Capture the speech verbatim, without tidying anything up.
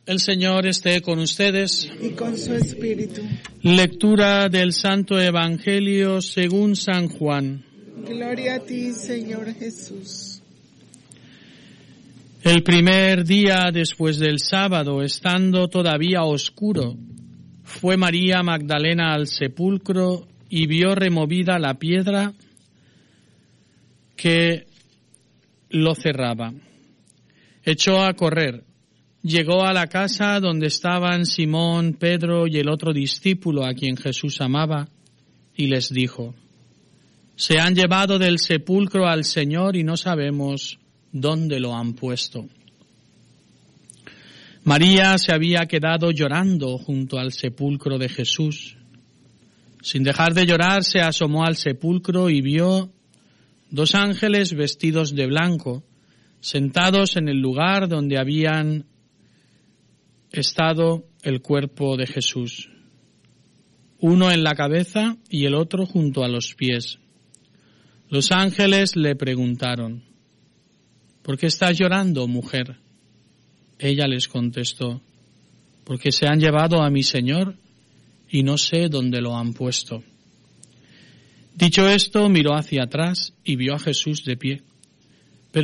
El Señor esté con ustedes. Y con su espíritu. Lectura del Santo Evangelio según San Juan. Gloria a ti, Señor Jesús. El primer día después del sábado, estando todavía oscuro, fue María Magdalena al sepulcro y vio removida la piedra que lo cerraba. Echó a correr. Llegó a la casa donde estaban Simón, Pedro y el otro discípulo a quien Jesús amaba, y les dijo: Se han llevado del sepulcro al Señor y no sabemos dónde lo han puesto. María se había quedado llorando junto al sepulcro de Jesús. Sin dejar de llorar, se asomó al sepulcro y vio dos ángeles vestidos de blanco, sentados en el lugar donde habían estado el cuerpo de Jesús, uno en la cabeza y el otro junto a los pies. Los ángeles le preguntaron: ¿Por qué estás llorando, mujer? Ella les contestó: Porque se han llevado a mi Señor y no sé dónde lo han puesto. Dicho esto, miró hacia atrás y vio a Jesús de pie,